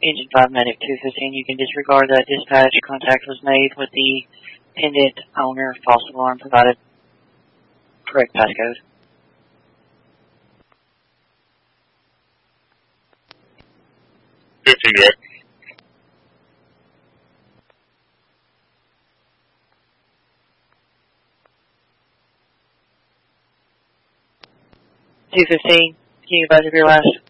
Engine 5 Medic 215, you can disregard that dispatch. Contact was made with the pendant owner. False alarm provided. Correct passcode. Direct. 215, can you advise of your last